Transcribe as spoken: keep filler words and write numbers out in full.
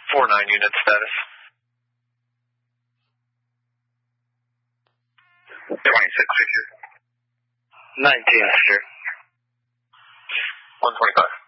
four nine unit status. twenty-six, Victor. nineteen, sure. one twenty-five.